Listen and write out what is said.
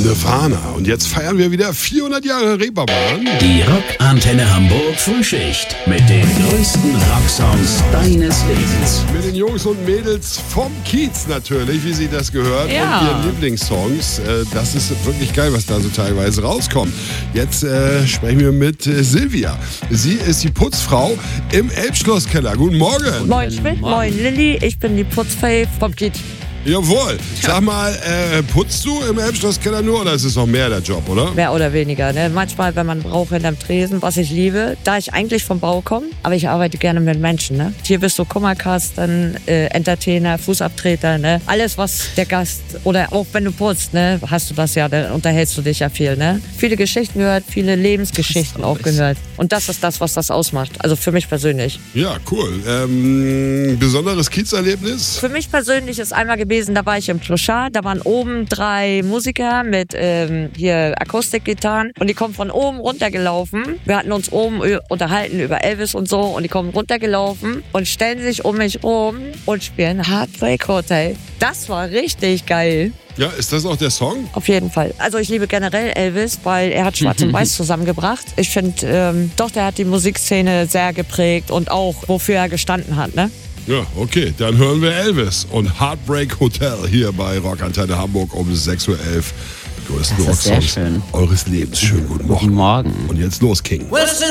Nirvana. Und jetzt feiern wir wieder 400 Jahre Reeperbahn. Die Rockantenne Hamburg Frühschicht mit den größten Rocksongs deines Lebens. Mit den Jungs und Mädels vom Kiez natürlich, wie sie das gehört. Ja. Und ihren Lieblingssongs. Das ist wirklich geil, was da so teilweise rauskommt. Jetzt sprechen wir mit Silvia. Sie ist die Putzfrau im Elbschlosskeller. Guten Morgen. Moin Schmidt, moin Lilly, ich bin die Putzfee vom Kiez. Jawohl. Sag mal, putzt du im Elbschlosskeller nur oder ist es noch mehr der Job, oder? Mehr oder weniger. Ne? Manchmal, wenn man braucht hinterm Tresen, was ich liebe, da ich eigentlich vom Bau komme, aber ich arbeite gerne mit Menschen. Ne? Hier bist du Kummerkasten, Entertainer, Fußabtreter, ne? Alles, was der Gast, oder auch wenn du putzt, ne, hast du das ja, dann unterhältst du dich ja viel. Ne? Viele Geschichten gehört, viele Lebensgeschichten auch gehört. Und das ist das, was das ausmacht. Also für mich persönlich. Ja, cool. Besonderes Kiezerlebnis? Für mich persönlich ist einmal gewesen, da war ich im Clochard, da waren oben 3 Musiker mit hier Akustikgitarren und die kommen von oben runtergelaufen. Wir hatten uns oben unterhalten über Elvis und so und die kommen runtergelaufen und stellen sich um mich rum und spielen Heartbreak Hotel. Das war richtig geil. Ja, ist das auch der Song? Auf jeden Fall. Also ich liebe generell Elvis, weil er hat Schwarz und Weiß zusammengebracht. Ich finde, doch, der hat die Musikszene sehr geprägt und auch, wofür er gestanden hat, ne? Ja, okay, dann hören wir Elvis und Heartbreak Hotel hier bei Rockantenne Hamburg um 6:11 Uhr. Die größten Das ist sehr Rocksongs schön. eures Lebens. Schönen guten Morgen. Guten Morgen. Und jetzt los, King.